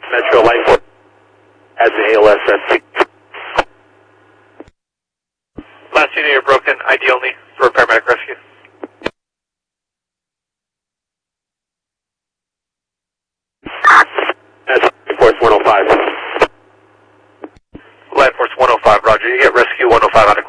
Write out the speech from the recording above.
Metro Life Force has the ALS. Last unit, you're broken. ID only for paramedic rescue. That's Force 105. Land Force 105, roger. You get rescue 105 out of